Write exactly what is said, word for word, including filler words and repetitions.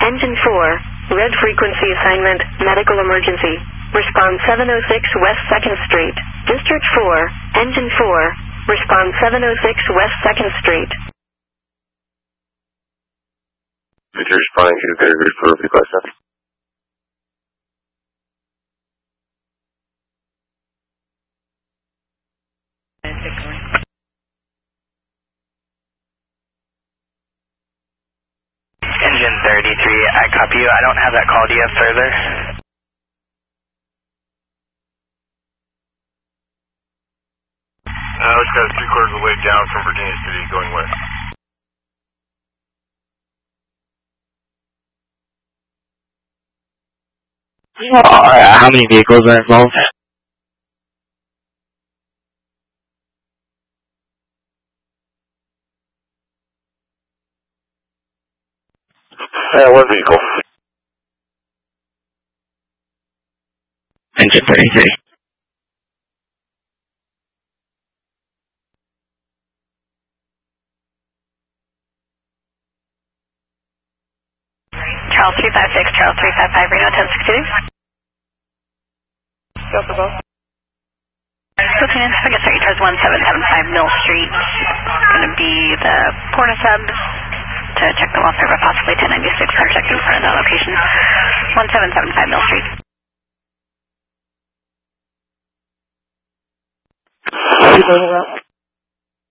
Engine four, red frequency assignment, medical emergency. Respond seven oh six West second Street. District four, Engine four, respond seven oh six West second Street. If you're responding to the very for request. Engine thirty-three, I copy you. I don't have that call. Do you have further? Uh, it's got three quarters of the way down from Virginia City going west. Uh, how many vehicles are involved? Uh, one vehicle. Engine thirty-three. Charles three five six, Charles three five five, Reno ten sixty-two. Delta Golf. Lieutenant, I guess sorry, towards one seven seven five Mill Street. It's going to be the Porta subs to check the welfare, but possibly ten ninety-six are checking for the location. one seven seven five Mill Street. Are you going around?